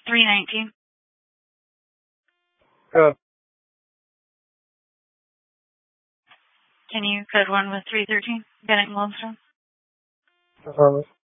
319. Good. Can you code 1 with 313? Bennett and Wilmstone? Affirmative.